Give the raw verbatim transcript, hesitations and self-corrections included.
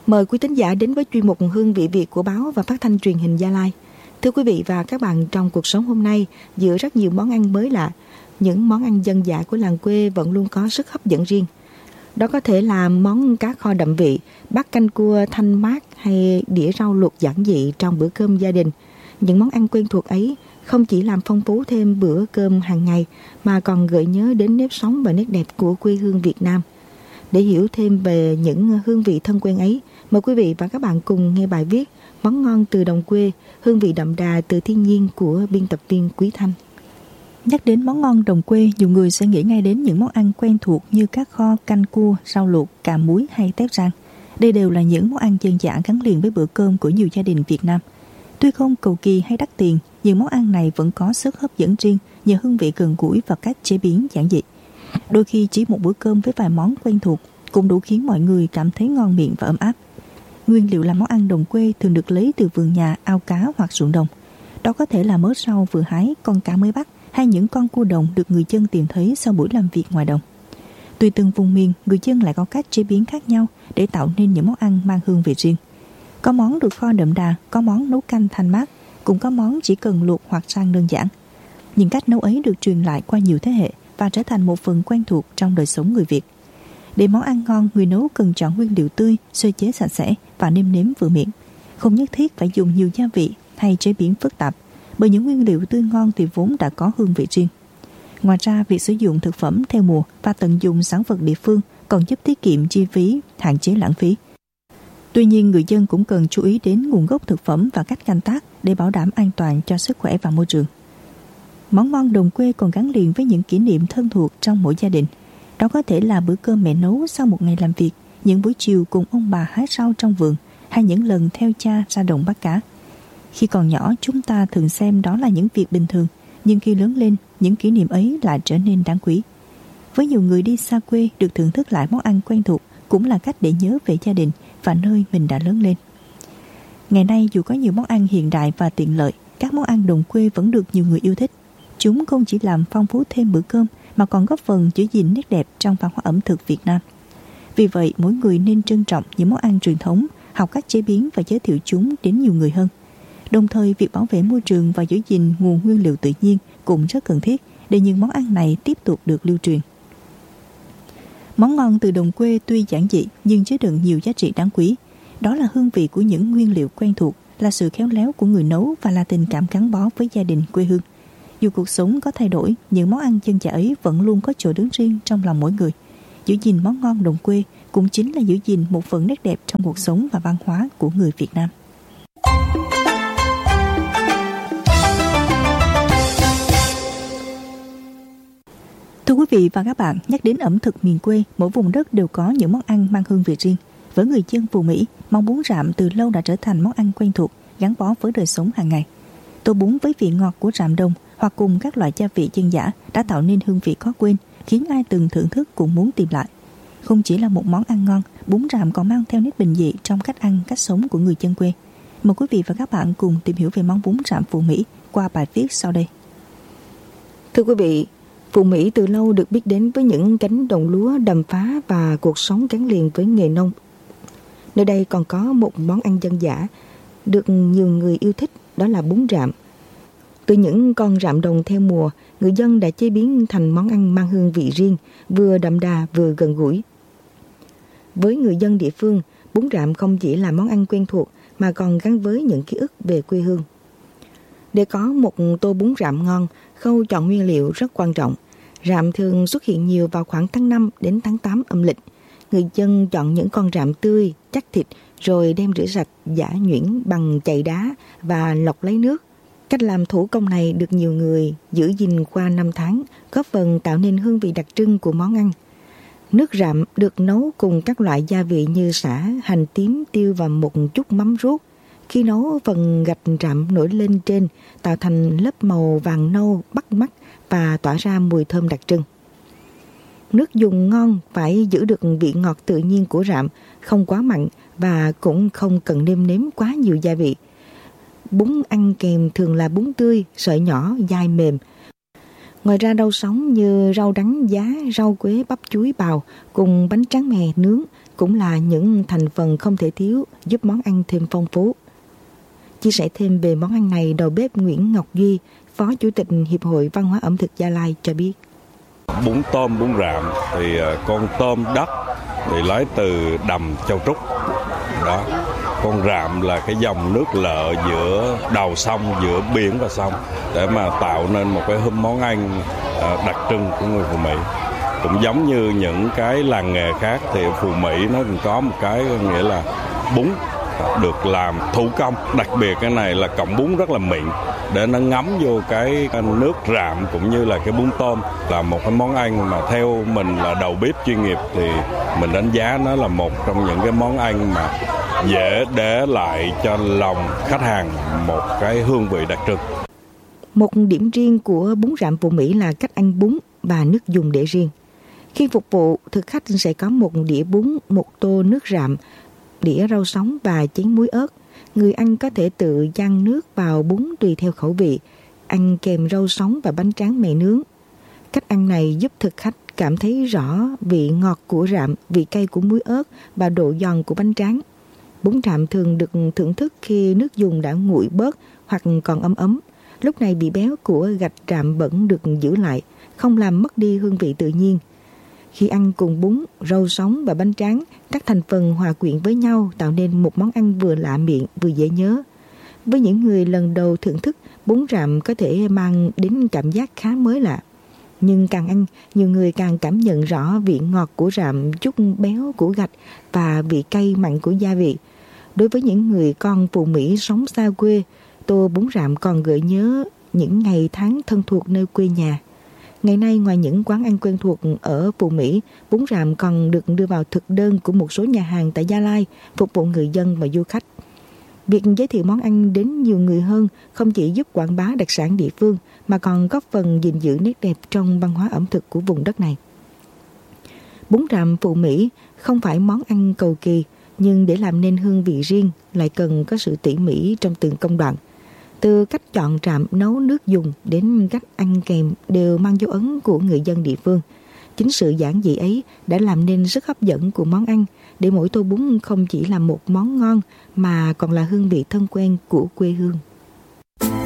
Mời quý thính giả đến với chuyên mục Hương vị Việt của báo và phát thanh truyền hình Gia Lai. Thưa quý vị và các bạn, trong cuộc sống hôm nay, giữa rất nhiều món ăn mới lạ, những món ăn dân dã của làng quê vẫn luôn có sức hấp dẫn riêng. Đó có thể là món cá kho đậm vị, bát canh cua thanh mát hay đĩa rau luộc giản dị trong bữa cơm gia đình. Những món ăn quen thuộc ấy không chỉ làm phong phú thêm bữa cơm hàng ngày mà còn gợi nhớ đến nếp sống và nét đẹp của quê hương Việt Nam. Để hiểu thêm về những hương vị thân quen ấy, mời quý vị và các bạn cùng nghe bài viết Món ngon từ đồng quê, hương vị đậm đà từ thiên nhiên của biên tập viên Quý Thanh. Nhắc đến món ngon đồng quê, nhiều người sẽ nghĩ ngay đến những món ăn quen thuộc như cá kho, canh cua, rau luộc, cà muối hay tép rang. Đây đều là những món ăn dân dã gắn liền với bữa cơm của nhiều gia đình Việt Nam. Tuy không cầu kỳ hay đắt tiền, những món ăn này vẫn có sức hấp dẫn riêng nhờ hương vị gần gũi và cách chế biến giản dị. Đôi khi chỉ một bữa cơm với vài món quen thuộc cũng đủ khiến mọi người cảm thấy ngon miệng và ấm áp. Nguyên liệu làm món ăn đồng quê thường được lấy từ vườn nhà, ao cá hoặc ruộng đồng. Đó có thể là mớ rau vừa hái, con cá mới bắt hay những con cua đồng được người dân tìm thấy sau buổi làm việc ngoài đồng. Tùy từng vùng miền, người dân lại có cách chế biến khác nhau để tạo nên những món ăn mang hương vị riêng. Có món được kho đậm đà, có món nấu canh thanh mát, cũng có món chỉ cần luộc hoặc rang đơn giản. Những cách nấu ấy được truyền lại qua nhiều thế hệ và trở thành một phần quen thuộc trong đời sống người Việt. Để món ăn ngon, người nấu cần chọn nguyên liệu tươi, sơ chế sạch sẽ và nêm nếm vừa miệng. Không nhất thiết phải dùng nhiều gia vị hay chế biến phức tạp, bởi những nguyên liệu tươi ngon thì vốn đã có hương vị riêng. Ngoài ra, việc sử dụng thực phẩm theo mùa và tận dụng sản vật địa phương còn giúp tiết kiệm chi phí, hạn chế lãng phí. Tuy nhiên, người dân cũng cần chú ý đến nguồn gốc thực phẩm và cách canh tác để bảo đảm an toàn cho sức khỏe và môi trường. Món ngon đồng quê còn gắn liền với những kỷ niệm thân thuộc trong mỗi gia đình. Đó có thể là bữa cơm mẹ nấu sau một ngày làm việc, những buổi chiều cùng ông bà hái rau trong vườn, hay những lần theo cha ra đồng bắt cá. Khi còn nhỏ, chúng ta thường xem đó là những việc bình thường, nhưng khi lớn lên, những kỷ niệm ấy lại trở nên đáng quý. Với nhiều người đi xa quê, được thưởng thức lại món ăn quen thuộc cũng là cách để nhớ về gia đình và nơi mình đã lớn lên. Ngày nay, dù có nhiều món ăn hiện đại và tiện lợi, các món ăn đồng quê vẫn được nhiều người yêu thích. Chúng không chỉ làm phong phú thêm bữa cơm mà còn góp phần giữ gìn nét đẹp trong văn hóa ẩm thực Việt Nam. Vì vậy, mỗi người nên trân trọng những món ăn truyền thống, học cách chế biến và giới thiệu chúng đến nhiều người hơn. Đồng thời, việc bảo vệ môi trường và giữ gìn nguồn nguyên liệu tự nhiên cũng rất cần thiết để những món ăn này tiếp tục được lưu truyền. Món ngon từ đồng quê tuy giản dị nhưng chứa đựng nhiều giá trị đáng quý. Đó là hương vị của những nguyên liệu quen thuộc, là sự khéo léo của người nấu và là tình cảm gắn bó với gia đình quê hương. Dù cuộc sống có thay đổi, những món ăn dân dã ấy vẫn luôn có chỗ đứng riêng trong lòng mỗi người. Giữ gìn món ngon đồng quê cũng chính là giữ gìn một phần nét đẹp trong cuộc sống và văn hóa của người Việt Nam. Thưa quý vị và các bạn, nhắc đến ẩm thực miền quê, mỗi vùng đất đều có những món ăn mang hương vị riêng. Với người dân Phú Mỹ, món bún rạm từ lâu đã trở thành món ăn quen thuộc, gắn bó với đời sống hàng ngày. Tô bún với vị ngọt của rạm đông hoặc cùng các loại gia vị dân dã đã tạo nên hương vị khó quên, khiến ai từng thưởng thức cũng muốn tìm lại. Không chỉ là một món ăn ngon, bún rạm còn mang theo nét bình dị trong cách ăn, cách sống của người dân quê. Mời quý vị và các bạn cùng tìm hiểu về món bún rạm Phú Mỹ qua bài viết sau đây. Thưa quý vị, Phú Mỹ từ lâu được biết đến với những cánh đồng lúa đầm phá và cuộc sống gắn liền với nghề nông. Nơi đây còn có một món ăn dân dã được nhiều người yêu thích, đó là bún rạm. Từ những con rạm đồng theo mùa, người dân đã chế biến thành món ăn mang hương vị riêng, vừa đậm đà vừa gần gũi. Với người dân địa phương, bún rạm không chỉ là món ăn quen thuộc mà còn gắn với những ký ức về quê hương. Để có một tô bún rạm ngon, khâu chọn nguyên liệu rất quan trọng. Rạm thường xuất hiện nhiều vào khoảng tháng năm đến tháng tám âm lịch. Người dân chọn những con rạm tươi, chắc thịt, rồi đem rửa sạch, giã nhuyễn bằng chày đá và lọc lấy nước. Cách làm thủ công này được nhiều người giữ gìn qua năm tháng, góp phần tạo nên hương vị đặc trưng của món ăn. Nước rạm được nấu cùng các loại gia vị như sả, hành tím, tiêu và một chút mắm ruốc. Khi nấu, phần gạch rạm nổi lên trên, tạo thành lớp màu vàng nâu bắt mắt và tỏa ra mùi thơm đặc trưng. Nước dùng ngon phải giữ được vị ngọt tự nhiên của rạm, không quá mặn và cũng không cần nêm nếm quá nhiều gia vị. Bún ăn kèm thường là bún tươi, sợi nhỏ, dai mềm. Ngoài ra rau sống như rau đắng giá, rau quế, bắp chuối bào cùng bánh tráng mè nướng cũng là những thành phần không thể thiếu giúp món ăn thêm phong phú. Chia sẻ thêm về món ăn này, đầu bếp Nguyễn Ngọc Duy, Phó Chủ tịch Hiệp hội Văn hóa ẩm thực Gia Lai cho biết. Bún tôm, bún rạm thì con tôm đất thì lấy từ đầm Châu Trúc. Đó. Con rạm là cái dòng nước lợ giữa đầu sông, giữa biển và sông để mà tạo nên một cái món ăn đặc trưng của người Phù Mỹ. Cũng giống như những cái làng nghề khác thì Phù Mỹ nó cũng có một cái nghĩa là bún được làm thủ công. Đặc biệt cái này là cọng bún rất là mịn để nó ngấm vô cái nước rạm cũng như là cái bún tôm, là một cái món ăn mà theo mình là đầu bếp chuyên nghiệp thì mình đánh giá nó là một trong những cái món ăn mà dễ để lại cho lòng khách hàng một cái hương vị đặc trưng. Một điểm riêng của bún rạm Phù Mỹ là cách ăn bún và nước dùng để riêng. Khi phục vụ, thực khách sẽ có một đĩa bún, một tô nước rạm, đĩa rau sống và chén muối ớt. Người ăn có thể tự chan nước vào bún tùy theo khẩu vị, ăn kèm rau sống và bánh tráng mè nướng. Cách ăn này giúp thực khách cảm thấy rõ vị ngọt của rạm, vị cay của muối ớt và độ giòn của bánh tráng. Bún rạm thường được thưởng thức khi nước dùng đã nguội bớt hoặc còn ấm ấm. Lúc này vị béo của gạch rạm vẫn được giữ lại, không làm mất đi hương vị tự nhiên. Khi ăn cùng bún, rau sống và bánh tráng, các thành phần hòa quyện với nhau tạo nên một món ăn vừa lạ miệng vừa dễ nhớ. Với những người lần đầu thưởng thức, bún rạm có thể mang đến cảm giác khá mới lạ. Nhưng càng ăn, nhiều người càng cảm nhận rõ vị ngọt của rạm, chút béo của gạch và vị cay mặn của gia vị. Đối với những người con Phù Mỹ sống xa quê, tô bún rạm còn gợi nhớ những ngày tháng thân thuộc nơi quê nhà. Ngày nay, ngoài những quán ăn quen thuộc ở Phù Mỹ, bún rạm còn được đưa vào thực đơn của một số nhà hàng tại Gia Lai, phục vụ người dân và du khách. Việc giới thiệu món ăn đến nhiều người hơn không chỉ giúp quảng bá đặc sản địa phương, mà còn góp phần gìn giữ nét đẹp trong văn hóa ẩm thực của vùng đất này. Bún rạm Phù Mỹ không phải món ăn cầu kỳ, nhưng để làm nên hương vị riêng lại cần có sự tỉ mỉ trong từng công đoạn. Từ cách chọn rạm, nấu nước dùng đến cách ăn kèm đều mang dấu ấn của người dân địa phương. Chính sự giản dị ấy đã làm nên sức hấp dẫn của món ăn, để mỗi tô bún không chỉ là một món ngon mà còn là hương vị thân quen của quê hương.